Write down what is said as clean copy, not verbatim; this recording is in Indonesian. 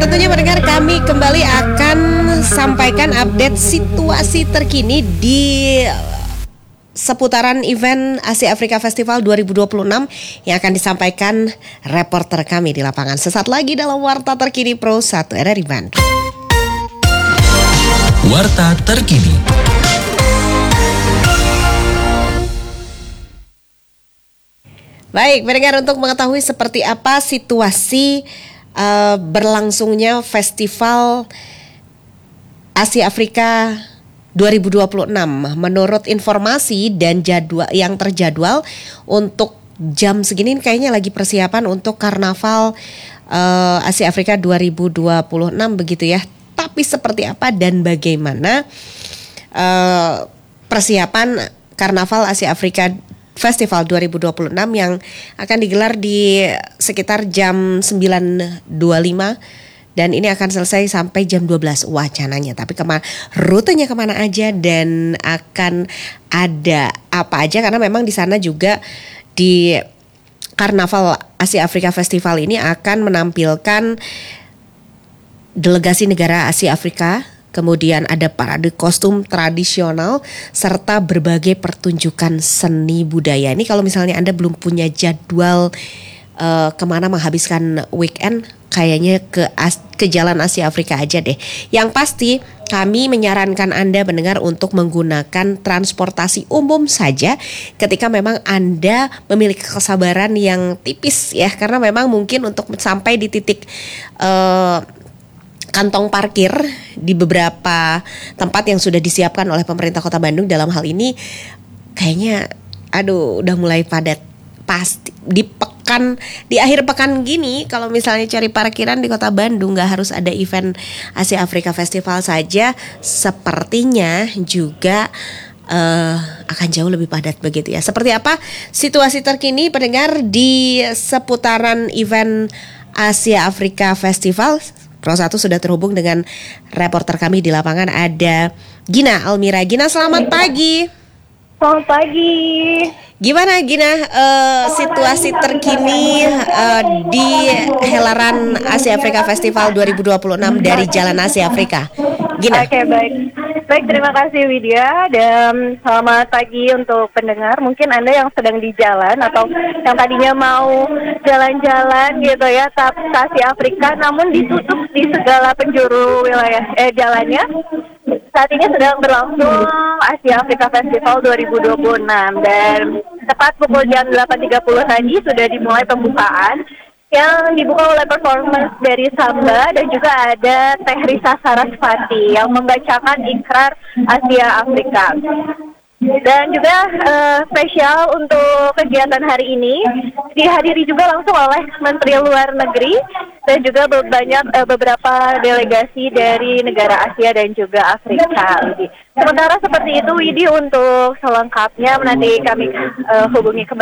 tentunya pendengar, kami kembali akan sampaikan update situasi terkini di seputaran event Asia Afrika Festival 2026 yang akan disampaikan reporter kami di lapangan. Sesaat lagi dalam Warta Terkini Pro 1 RRI Bandung. Warta Terkini. Baik, pendengar, untuk mengetahui seperti apa situasi berlangsungnya Festival Asia Afrika 2026. Menurut informasi dan jadwal yang terjadwal untuk jam segini kayaknya lagi persiapan untuk Karnaval Asia Afrika 2026 begitu ya. Tapi seperti apa dan bagaimana persiapan Karnaval Asia Afrika Festival 2026 yang akan digelar di sekitar jam 9.25 dan ini akan selesai sampai jam 12 wacananya. Tapi rutenya kemana aja dan akan ada apa aja, karena memang di sana juga di Karnaval Asia Afrika Festival ini akan menampilkan delegasi negara Asia Afrika. Kemudian ada parade kostum tradisional serta berbagai pertunjukan seni budaya. Ini kalau misalnya Anda belum punya jadwal kemana menghabiskan weekend, kayaknya ke Jalan Asia Afrika aja deh. Yang pasti kami menyarankan Anda mendengar untuk menggunakan transportasi umum saja ketika memang Anda memiliki kesabaran yang tipis ya. Karena memang mungkin untuk sampai di titik kantong parkir di beberapa tempat yang sudah disiapkan oleh pemerintah Kota Bandung dalam hal ini kayaknya udah mulai padat. Pasti di akhir pekan gini kalau misalnya cari parkiran di Kota Bandung nggak harus ada event Asia Afrika Festival saja, sepertinya juga akan jauh lebih padat begitu ya. Seperti apa situasi terkini pendengar di seputaran event Asia Afrika Festival? Pro 1 sudah terhubung dengan reporter kami di lapangan, ada Gina Almira. Gina, selamat pagi. Selamat pagi. Gimana Gina situasi terkini di helaran Asia Afrika Festival 2026 dari Jalan Asia Afrika? Gina. Oke, baik. Baik, terima kasih Widya dan selamat pagi untuk pendengar. Mungkin Anda yang sedang di jalan atau yang tadinya mau jalan-jalan gitu ya, ke Asia Afrika namun ditutup di segala penjuru wilayah jalannya. Saat ini sedang berlangsung Asia Afrika Festival 2026 dan tepat pukul jam 8.30 tadi sudah dimulai pembukaan yang dibuka oleh performance dari Samba dan juga ada Teh Risa Sarasvati yang membacakan Ikrar Asia Afrika. Dan juga spesial untuk kegiatan hari ini dihadiri juga langsung oleh Menteri Luar Negeri dan juga beberapa delegasi dari negara Asia dan juga Afrika. Sementara seperti itu Widi, untuk selengkapnya nanti kami hubungi kembali